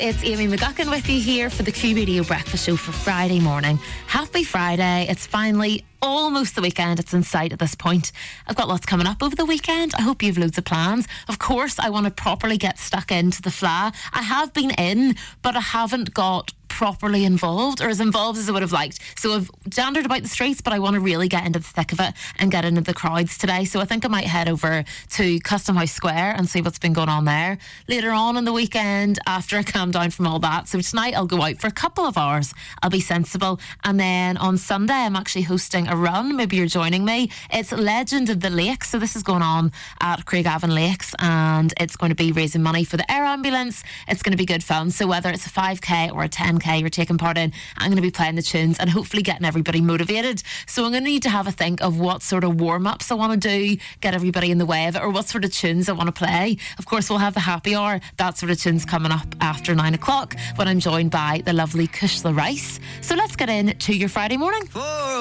It's Amy McGuckin with you here for the Q Radio Breakfast Show for Friday morning. Happy Friday. It's finally almost the weekend. It's in sight at this point. I've got lots coming up over the weekend. I hope you have loads of plans. Of course, I want to properly get stuck into the Fleadh. I have been in, but I haven't got properly involved, or as involved as I would have liked. So I've jandered about the streets, but I want to really get into the thick of it and get into the crowds today. So I think I might head over to Custom House Square and see what's been going on there later on in the weekend after I calm down from all that. So tonight I'll go out for a couple of hours. I'll be sensible. And then on Sunday I'm actually hosting a run. Maybe you're joining me. It's Legend of the Lakes. So this is going on at Craigavon Lakes, and it's going to be raising money for the air ambulance. It's going to be good fun. So whether it's a 5k or a 10k you're taking part in, I'm going to be playing the tunes and hopefully getting everybody motivated. So I'm going to need to have a think of what sort of warm-ups I want to do, get everybody in the way of it, or what sort of tunes I want to play. Of course, we'll have the happy hour, that sort of tunes coming up after 9 o'clock when I'm joined by the lovely Kushla Rice. So let's get into your Friday morning.